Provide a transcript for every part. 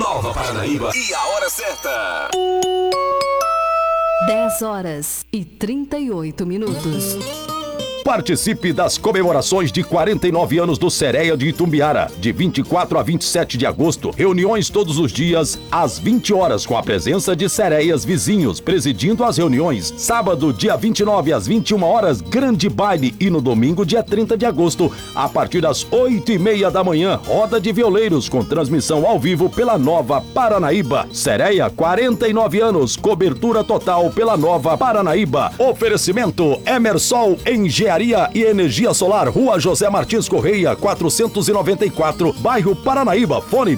Nova Paranaíba e a hora certa. 10h38. Participe das comemorações de 49 anos do Sereia de Itumbiara, de 24 a 27 de agosto. Reuniões todos os dias, às 20 horas, com a presença de sereias vizinhos, presidindo as reuniões. Sábado, dia 29, às 21 horas, grande baile. E no domingo, dia 30 de agosto, a partir das 8h30 da manhã, roda de violeiros, com transmissão ao vivo pela Nova Paranaíba. Sereia, 49 anos, cobertura total pela Nova Paranaíba. Oferecimento Emersol Engenharia e Energia Solar, Rua José Martins Correia, 494, bairro Paranaíba. Fone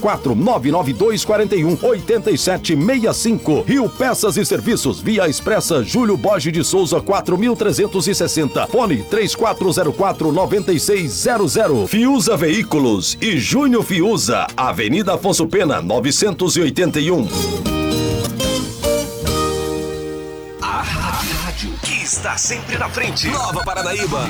64-99241-8765. Rio Peças e Serviços, Via Expressa Júlio Borges de Souza, 4360. Fone 3404-9600. Fiuza Veículos e Júnior Fiuza, Avenida Afonso Pena, 981. Que está sempre na frente. Nova Paranaíba.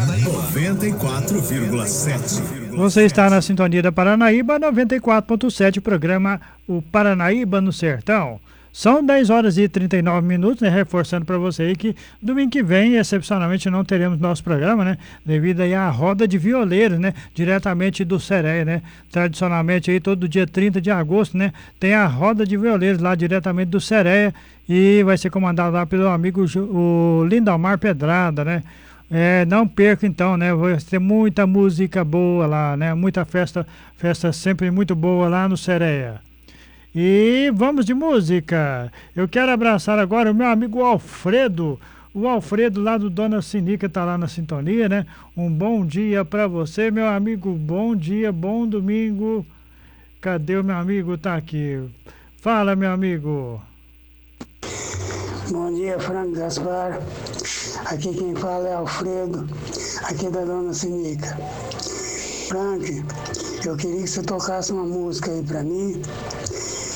94,7. Você está na sintonia da Paranaíba 94.7, programa O Paranaíba no Sertão. São 10h39, né? Reforçando para você aí que domingo que vem, excepcionalmente, não teremos nosso programa, né? Devido aí à roda de violeiros, né? Diretamente do Sereia, né? Tradicionalmente aí, todo dia 30 de agosto, né? Tem a roda de violeiros lá diretamente do Sereia e vai ser comandado lá pelo amigo o Lindomar Pedrada, né? Não perca então, né? Vai ter muita música boa lá, né? Muita festa sempre muito boa lá no Sereia. E vamos de música. Eu quero abraçar agora o meu amigo Alfredo. O Alfredo lá do Dona Sinica tá lá na sintonia, né? Um bom dia para você, meu amigo. Bom dia, bom domingo. Cadê o meu amigo? Tá aqui. Fala, meu amigo. Bom dia, Franco Gaspar. Aqui quem fala é Alfredo, aqui da Dona Sinica. Frank, eu queria que você tocasse uma música aí pra mim.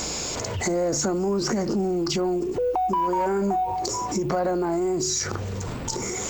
Essa música é com John Goiano e Paranaense.